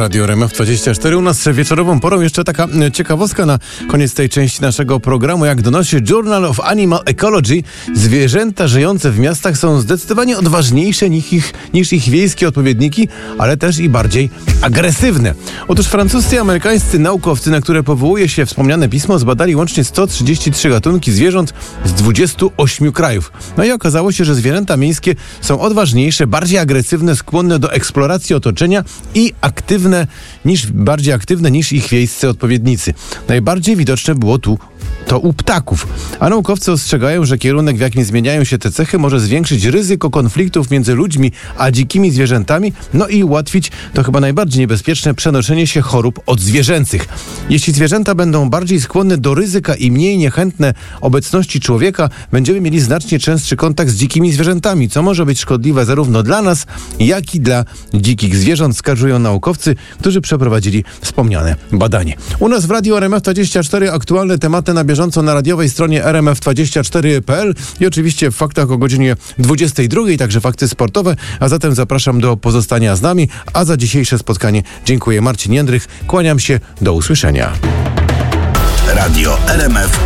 Radio RMF24. U nas wieczorową porą jeszcze taka ciekawostka na koniec tej części naszego programu. Jak donosi Journal of Animal Ecology, zwierzęta żyjące w miastach są zdecydowanie odważniejsze niż ich wiejskie odpowiedniki, ale też i bardziej agresywne. Otóż francuscy i amerykańscy naukowcy, na które powołuje się wspomniane pismo, zbadali łącznie 133 gatunki zwierząt z 28 krajów. No i okazało się, że zwierzęta miejskie są odważniejsze, bardziej agresywne, skłonne do eksploracji otoczenia i bardziej aktywne niż ich wiejscy odpowiednicy. Najbardziej widoczne było to u ptaków. A naukowcy ostrzegają, że kierunek, w jakim zmieniają się te cechy, może zwiększyć ryzyko konfliktów między ludźmi a dzikimi zwierzętami, no i ułatwić, to chyba najbardziej niebezpieczne, przenoszenie się chorób odzwierzęcych. Jeśli zwierzęta będą bardziej skłonne do ryzyka i mniej niechętne obecności człowieka, będziemy mieli znacznie częstszy kontakt z dzikimi zwierzętami, co może być szkodliwe zarówno dla nas, jak i dla dzikich zwierząt, wskazują naukowcy, którzy przeprowadzili wspomniane badanie. U nas w Radio RMF24 aktualne tematy na bieżąco na radiowej stronie rmf24.pl i oczywiście w faktach o godzinie 22, także fakty sportowe, a zatem zapraszam do pozostania z nami, a za dzisiejsze spotkanie dziękuję. Marcin Jędrych, kłaniam się, do usłyszenia. Radio RMF